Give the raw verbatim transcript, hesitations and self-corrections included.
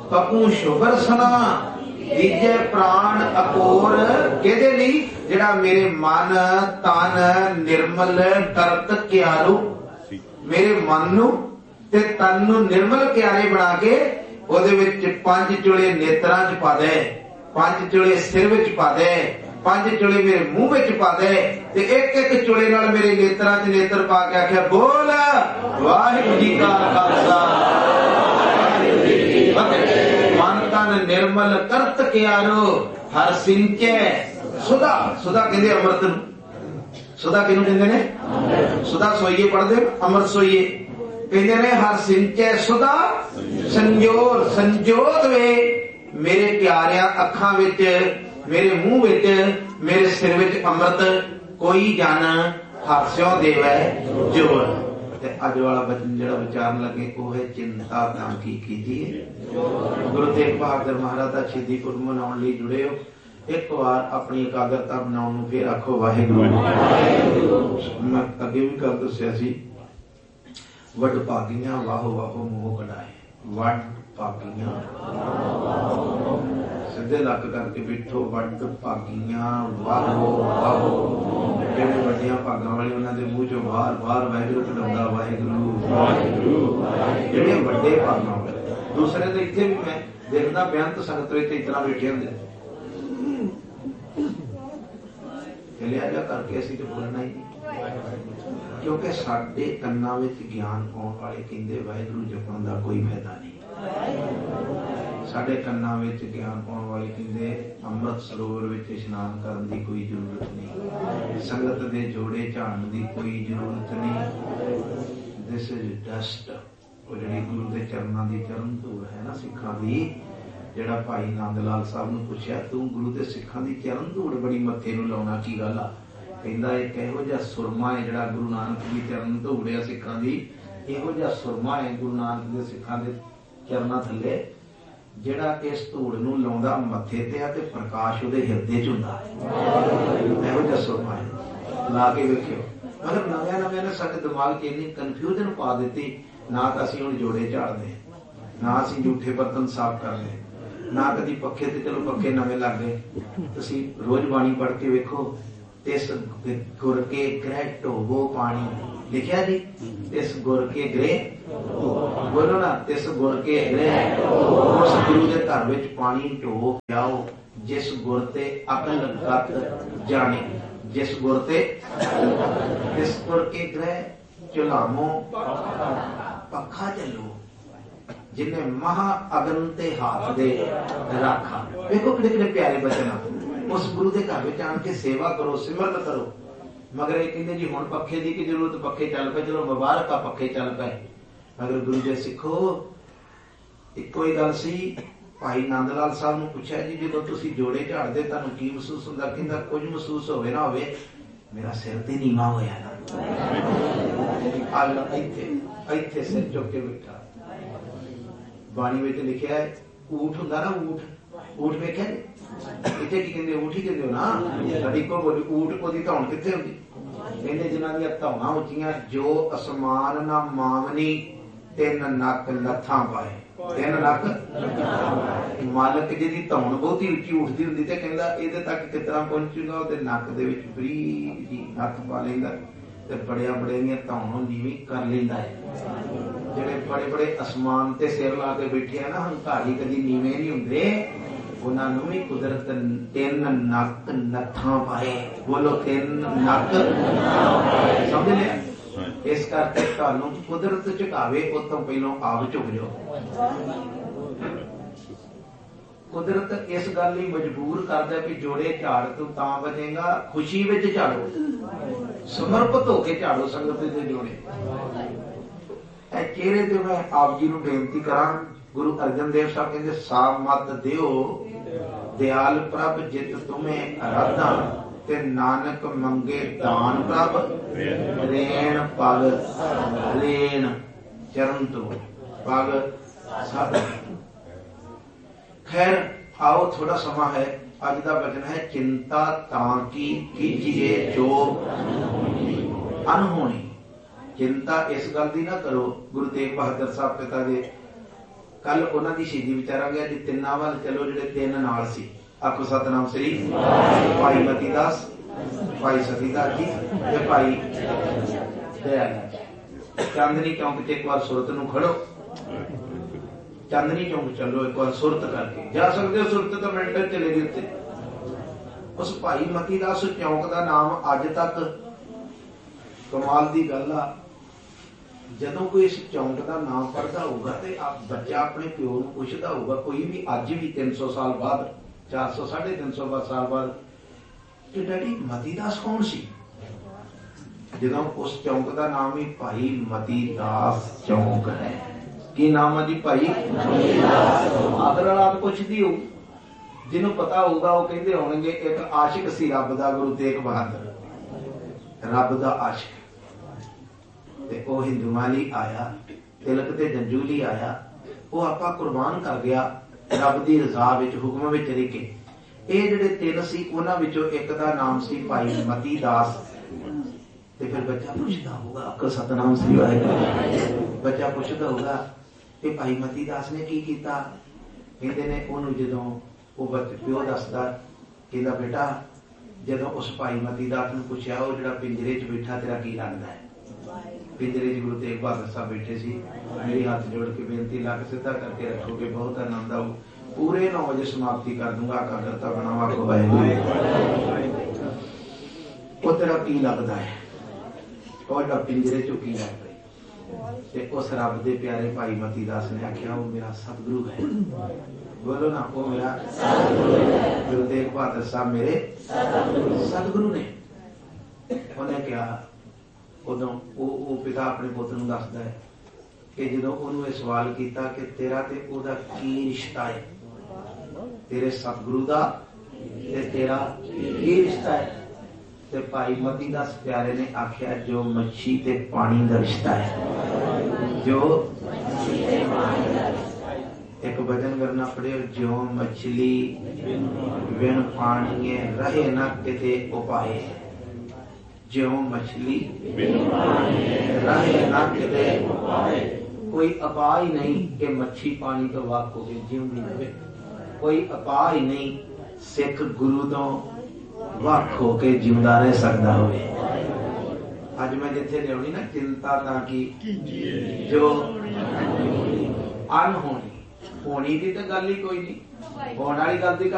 पपू शुभर सना तीजे प्राण अकोर केदे लई जिहड़ा मेरे मन तन निर्मल करत क्यारू मेरे मन नू ते तन नू निर्मल क्यारे बना के ओदे विच पंज चुले नेत्रां च पा दे पंज चुले सिर विच पा दे पंज चुले मेरे मुंह विच पा दे ते एक एक चुले नाल मेरे नेत्रां च नेत्र पा के आख्या बोल वाहिगुरू जी का खालसा मन तन निर्मल करत क्यारो हर सिंचे सुधा सुधा कहते अमृत नूं सुधा किनू कहते ने सुधा सोईए पढ़दे अमृत सोईए कहते ने हर सिंचे सुधा संजोर संजोत वे मेरे प्यारिया अखां विच मेरे मुंह विच मेरे सिर विच अमृत कोई जन हास्यों देवै जोर अज वाला बचन जो विचारन लगे वो है चिंता तां की कीजिए। गुरु तेग बहादुर महाराज का शहीदी पुरब मनाउण लई जुड़े हो एक बार अपनी एकाग्रता बनाउण नूं फिर आखो वाहिगुरू। मैं अगे भी गल दस्सिया सी वड भागियां वाहो वाहो मोह कढाए वड भागियां सीधे लक करके बैठो वड भागियां वाहो वाहो ਜਿਹੜੇ ਵੱਡੀਆਂ ਭਾਗਾਂ ਵਾਲੇ ਉਹਨਾਂ ਦੇ ਮੂੰਹ ਚੋਂ ਬਾਹਰ ਬਾਹਰ ਵਾਹਿਗੁਰੂ ਕਢਾਉਂਦਾ ਵਾਹਿਗੁਰੂ ਜਿਹੜੇ ਵੱਡੇ ਭਾਗਾਂ ਵਾਲੇ ਦੂਸਰੇ ਦੇ ਇੱਥੇ ਵੀ ਮੈਂ ਦੇਖਦਾ ਬੇਅੰਤ ਸੰਗਤ ਵਿੱਚ ਇਸ ਤਰ੍ਹਾਂ ਬੈਠੇ ਹੁੰਦੇ ਲਿਆ ਜਾ ਕਰਕੇ ਅਸੀਂ ਤੇ ਬੋਲਣਾ ਹੀ ਕਿਉਂਕਿ ਸਾਡੇ ਕੰਨਾਂ ਵਿੱਚ ਗਿਆਨ ਪਾਉਣ ਵਾਲੇ ਕਹਿੰਦੇ ਵਾਹਿਗੁਰੂ ਜਪਣ ਦਾ ਕੋਈ ਫਾਇਦਾ ਨਹੀਂ ਸਾਡੇ ਕੰਨਾਂ ਵਿੱਚ ਗਿਆਨ ਪਾਉਣ ਵਾਲੇ ਕਹਿੰਦੇ ਅੰਮ੍ਰਿਤ ਸਰੋਵਰ ਵਿੱਚ ਇਸ਼ਨਾਨ ਕਰਨ ਦੀ ਕੋਈ ਜ਼ਰੂਰਤ ਨਹੀਂ ਸੰਗਤ ਦੇ ਜੋੜੇ ਝਾੜਨ ਦੀ ਕੋਈ ਜ਼ਰੂਰਤ ਨਹੀਂ ਦਿਸ ਇਜ਼ ਡਸਟ ਉਹ ਜਿਹੜੀ ਗੁਰੂ ਦੇ ਚਰਨਾਂ ਦੀ ਚਰਨ ਧੂੜ ਹੈ ਨਾ ਸਿੱਖਾਂ ਦੀ ਜਿਹੜਾ ਭਾਈ ਨੰਦ ਲਾਲ ਸਾਹਿਬ ਨੂੰ ਪੁੱਛਿਆ ਤੂੰ ਗੁਰੂ ਦੇ ਸਿੱਖਾਂ ਦੀ ਚਰਨ ਧੂੜ ਬੜੀ ਮੱਥੇ ਨੂੰ ਲਾਉਣਾ ਕੀ ਗੱਲ ਆ ਕਹਿੰਦਾ ਇੱਕ ਇਹੋ ਜਿਹਾ ਸੁਰਮਾ ਹੈ ਜਿਹੜਾ ਗੁਰੂ ਨਾਨਕ ਦੀ ਚਰਨ ਧੂੜ ਆ ਸਿੱਖਾਂ ਦੀ ਇਹੋ ਜਿਹਾ ਸੁਰਮਾ ਹੈ ਗੁਰੂ ਨਾਨਕ ਦੇ ਸਿੱਖਾਂ ਦੇ ਚਰਨਾਂ ਥੱਲੇ ਜਿਹੜਾ ਇਸ ਧੂੜ ਨੂੰ ਲਾਉਂਦਾ ਮੱਥੇ ਤੇ ਆ ਤੇ ਪ੍ਰਕਾਸ਼ ਉਹਦੇ ਹਿਰਦੇ ਚ ਹੁੰਦਾ ਇਹੋ ਜਿਹਾ ਸੁਰਮਾ ਹੈ ਲਾ ਕੇ ਵੇਖਿਓ ਮਗਰ ਨਵਿਆਂ ਨਵਿਆਂ ਨੇ ਸਾਡੇ ਦਿਮਾਗ ਚ ਇੰਨੀ ਕਨਫਿਊਜ਼ਨ ਪਾ ਦਿੱਤੀ ਨਾ ਤਾਂ ਅਸੀਂ ਹੁਣ ਜੋੜੇ ਝਾੜਦੇ ਨਾ ਅਸੀਂ ਝੂਠੇ ਬਰਤਨ ਸਾਫ਼ ਕਰਦੇ ਨਾ ਕਦੀ ਪੱਖੇ ਤੇ ਚਲੋ ਪੱਖੇ ਨਵੇਂ ਲੱਗ ਗਏ ਤੁਸੀਂ ਰੋਜ਼ ਬਾਣੀ ਪੜ੍ਹ ਕੇ ਵੇਖੋ ਤਿਸ ਗੁਰ ਕੇ ਗ੍ਰਹਿ ਢੋਵੋ ਪਾਣੀ लिखा जी तिस गुर के गृह बोलो ना तिस गुर के गृह उस गुरु के घर विच पानी ढो पियाओ जिस गुर ते अकल गत जाने जिस गुर ते तिस गुर के गृह चुलामो पखा चलो जिन्हें महा अगन ते हाथ दे रखा देखो कितने कितने प्यारे बचन उस गुरु के घर विच आन के सेवा करो सिमरन करो मगर ये कहते जी हुण पखे की की जरूरत पखे चल पे चलो मुबारक आ पखे चल पे मगर गुरु जी सिखो इको ही गल सी भाई नंद लाल साहब ने पूछा जी जो तुसी जोड़े झाड़दे तुहानू की महसूस हुंदा कहंदा कुछ महसूस होवे ना होवे मेरा सिर ते नीवा होया ना अल इत्थे इत्थे सिर चुक के बैठा बाणी विच लिखिया है ऊठ हुंदा ना ऊठ ऊठ वेख्या इत्थे की कहंदे ऊठ ही कहंदे हो ना साडी को बोली ऊठ ओदी धौण कित्थे हुंदी कहंदे जिन्हां दी धौणां उच्चियां जो असमान ना मावनी तिन नक लथां पाए तिन नक मालक जी दी धौण बहुती उच्ची उठदी हुंदी ते कहंदा इहदे तक कितना पहुंचूगा ओदे नक दे विच बरीक जी हत्थ पा लैंदा ते बड़िया बड़िया धौण नीवी कर लैंदा है ਜਿਹੜੇ बड़े बड़े आसमान ते सिर ला के बैठे है ना हंकारी कदी नीवे नहीं हुंदे उन्हां नूं भी कुदरत तीन नक नथां पाए बोलो तीन नक समझ लिया इस करके तुहानूं कुदरत झुकावे उस तों पहलों आप झुक जाओ कुदरत इस गल लई मजबूर करदा कि जोड़े झाड़ तू तां बचेगा खुशी विच झाड़ो समर्पित होके झाड़ो संगत दे जोड़े चेहरे ते मैं आप जी नूं बेनती करा गुरु अर्जन देव साहब कहते साफ मत दिओ दयाल प्रभ जित तुम्हें आराधा ते नानक मंगे दान प्रभ रेण पग रेण चरण तो पग सब खैर आओ थोड़ा समा है अज का वचन है चिंता ताकि कीजिए जो अनहोनी चिंता इस गल की ना करो गुरु तेग बहादुर साहब पिता जी कल उन्हां दी शहीदी विचारांगे। अज तिन्नां वल चलो जिहड़े तीन नाल सी। आखो सतनाम श्री। भाई मती दास, भाई सतीदास जी ते भाई दयाल। चांदनी चौक च एक बार सुरत नूं खड़ो, चांदनी चौक चलो एक बार सुरत करके जा सकते हो। सुरत तो मिनट चले गए उत्ते। उस भाई मती दास चौक का नाम अज तक कमाल की गल आ। जदों कोई इस चौंक का नाम पढ़ता होगा तो आप बच्चा अपने प्यो नूं पुछदा होगा, कोई भी अज भी तीन सौ साल बाद, चार सौ साढ़े तीन सौ साल बाद, कि डैडी मती दास कौन सी? जदों उस चौंक का नाम ही भाई मती दास चौंक है। की नाम है जी? भाई आदर वाला पुछदी हो, जिन्हों पता होगा वो कहते होंगे एक आशिक सी रब दा, गुरु तेग बहादुर रब दा आशिक। ते ओ हिंदुआं लई आया, तिलक ते जंजू लई आया, वो आपा कुर्बान कर गया रब दी रजा विच, हुक्म विच रह के। ये जिहड़े तीन सी उन्हां विचों एक दा नाम सी भाई मती दास। ते फिर बच्चा पुछदा होगा, आखो सतनाम श्री वाहिगुरू। बच्चा पुछदा होगा कि भाई मती दास ने की कीता? कहंदे ने ओनू जदों वो प्यो दसदा, कहंदा बेटा जदों उस भाई मती दास नूं पुछया वो जिहड़ा पिंजरे च बैठा तेरा की लगदा है? पिंजरे च गुरु तेग बहादुर साहब बैठे सी। मेरी हाथ जोड़ के बेनती लग सीधा करके रखोगे, बहुत आनंद आऊ। पूरे नौ बजे समाप्ति कर दूंगा। कागरता बनावा को वाहिगुरू, वो तेरा की लगदा है? और जिहड़ा पिंजरे चों की लग पई ते उस रब दे प्यारे भाई मती दास ने आख्या वो मेरा सतगुरु है। बोलो ना, वो मेरा गुरु तेग बहादुर साहब मेरे सतगुरु ने। उन्हें क्या उदों वो पिता अपने पुत्र नूं दसदा है कि जदों उहनूं इह सवाल कीता कि तेरा ते ओहदा की रिश्ता है, तेरे सतगुरु दा ते तेरा की रिश्ता है? ते भाई मती दास प्यारे ने आख्या जो मच्छी ते पानी दा रिश्ता है। जो एक भजन करना पड़े, जो मछली बिन पानी रहे न किते उपाय। जो मछली रहे न किते उपाय। कोई उपाय नहीं कि मच्छी पानी तो वाक हो गई जीवनी रहे। कोई उपाय नहीं सिख गुरु तो वख होके जिंदा रह सकता हो। अज मैं जिथे लियानी ना चिंता ताकि जो अनहोनी होनी की तो गल ही कोई नहीं, होने वाली गल की